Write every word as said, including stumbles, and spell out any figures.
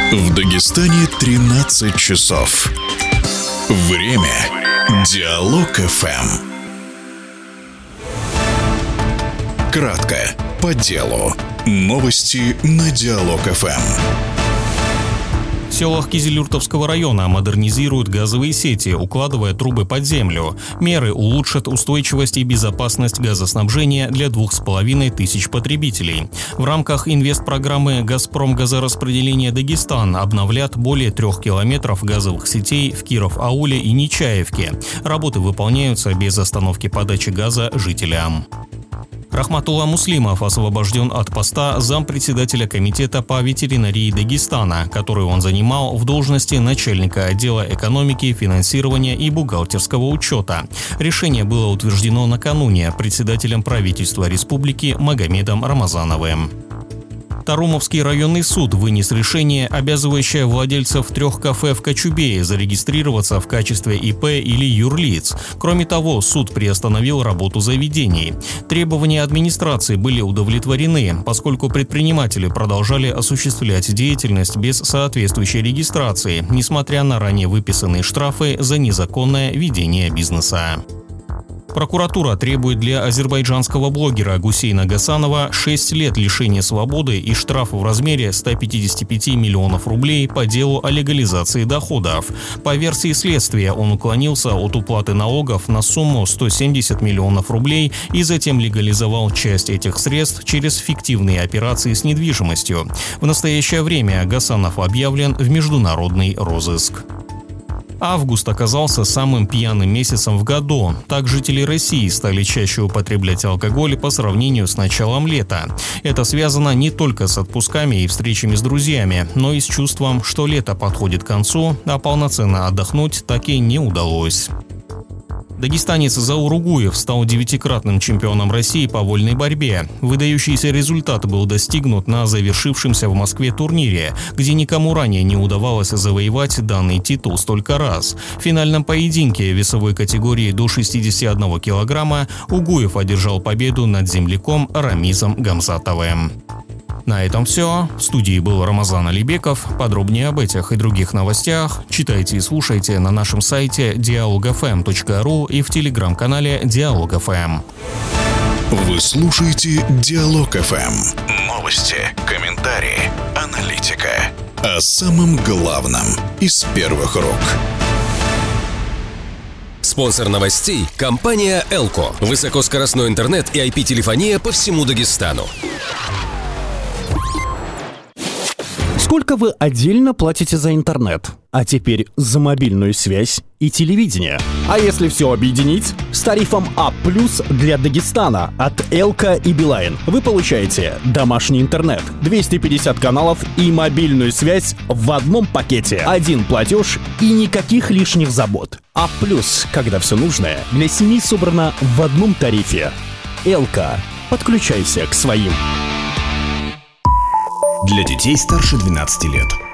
В Дагестане тринадцать часов. Время. Диалог эф эм. Кратко, по делу. Новости на Диалог эф эм. В селах Кизилюртовского района модернизируют газовые сети, укладывая трубы под землю. Меры улучшат устойчивость и безопасность газоснабжения для двух с половиной тысяч потребителей. В рамках инвестпрограммы «Газпром газораспределение Дагестан» обновлят более трех километров газовых сетей в Киров-Ауле и Нечаевке. Работы выполняются без остановки подачи газа жителям. Рахматулла Муслимов освобожден от поста зампредседателя Комитета по ветеринарии Дагестана, который он занимал в должности начальника отдела экономики, финансирования и бухгалтерского учета. Решение было утверждено накануне председателем правительства республики Магомедом Рамазановым. Тарумовский районный суд вынес решение, обязывающее владельцев трех кафе в Кочубее зарегистрироваться в качестве и пэ или юрлиц. Кроме того, суд приостановил работу заведений. Требования администрации были удовлетворены, поскольку предприниматели продолжали осуществлять деятельность без соответствующей регистрации, несмотря на ранее выписанные штрафы за незаконное ведение бизнеса. Прокуратура требует для азербайджанского блогера Гусейна Гасанова шесть лет лишения свободы и штраф в размере ста пятидесяти пяти миллионов рублей по делу о легализации доходов. По версии следствия, он уклонился от уплаты налогов на сумму сто семьдесят миллионов рублей и затем легализовал часть этих средств через фиктивные операции с недвижимостью. В настоящее время Гасанов объявлен в международный розыск. Август оказался самым пьяным месяцем в году. Так жители России стали чаще употреблять алкоголь по сравнению с началом лета. Это связано не только с отпусками и встречами с друзьями, но и с чувством, что лето подходит к концу, а полноценно отдохнуть так и не удалось. Дагестанец Заур Угуев стал девятикратным чемпионом России по вольной борьбе. Выдающийся результат был достигнут на завершившемся в Москве турнире, где никому ранее не удавалось завоевать данный титул столько раз. В финальном поединке весовой категории до шестидесяти одного килограмма Угуев одержал победу над земляком Рамизом Гамзатовым. На этом все. В студии был Рамазан Алибеков. Подробнее об этих и других новостях читайте и слушайте на нашем сайте диалог эф эм точка ру и в телеграм-канале Диалог эф эм. Вы слушаете Диалог эф эм. Новости, комментарии, аналитика. О самом главном из первых рук. Спонсор новостей – компания «Элко». Высокоскоростной интернет и ай пи-телефония по всему Дагестану. Сколько вы отдельно платите за интернет? А теперь за мобильную связь и телевидение. А если все объединить? С тарифом А плюс для Дагестана от Элка и Билайн вы получаете домашний интернет, двести пятьдесят каналов и мобильную связь в одном пакете. Один платеж и никаких лишних забот. А плюс, когда все нужное для семьи собрано в одном тарифе. Элка. Подключайся к своим. Для детей старше двенадцати лет.